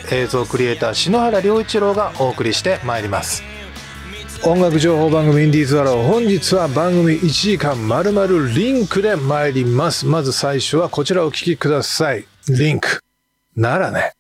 映像クリエイター篠原良一郎がお送りしてまいります。音楽情報番組インディーズアロー、本日は番組1時間丸々リンクで参ります。まず最初はこちらをお聞きください。リンクならね。